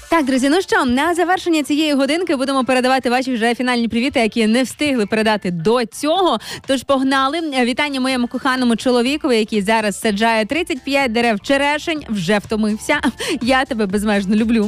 Так, друзі, ну що, на завершення цієї годинки будемо передавати ваші вже фінальні привіти, які не встигли передати до цього. Тож погнали. Вітання моєму коханому чоловікові, який зараз саджає 35 дерев черешень, вже втомився. Я тебе безмежно люблю.